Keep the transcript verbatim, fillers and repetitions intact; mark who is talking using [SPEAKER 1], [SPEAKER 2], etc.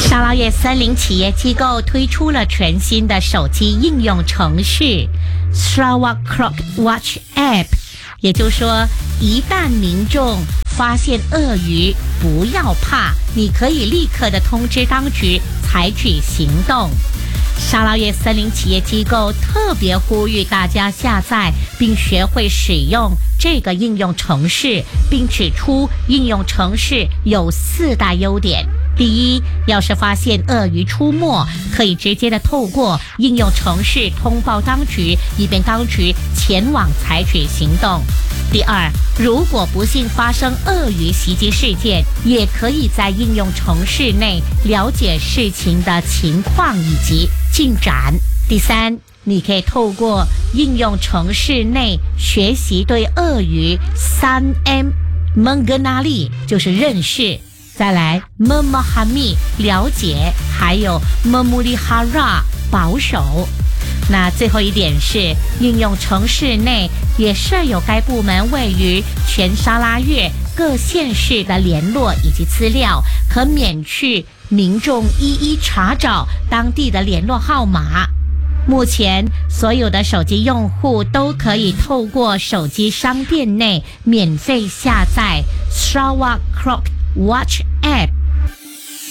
[SPEAKER 1] 沙捞越森林企业机构推出了全新的手机应用程序 Sarawak Croc Watch App， 也就是说，一旦民众发现鳄鱼，不要怕，你可以立刻的通知当局采取行动。沙捞越森林企业机构特别呼吁大家下载并学会使用这个应用程式，并指出应用程式有四大优点。第一，要是发现鳄鱼出没，可以直接的透过应用程式通报当局，以便当局前往采取行动。第二，如果不幸发生鳄鱼袭击事件，也可以在应用程式内了解事情的情况以及进展。第三，你可以透过应用程式内学习对鳄鱼三 M mengenali 就是认识，再来 memahami 了解，还有 memelihara 保守。那最后一点是，应用程式内也设有该部门位于全沙拉越各县市的联络以及资料，可免去民众一一查找当地的联络号码。目前所有的手机用户都可以透过手机商店内免费下载 Sarawak Croc Watch App，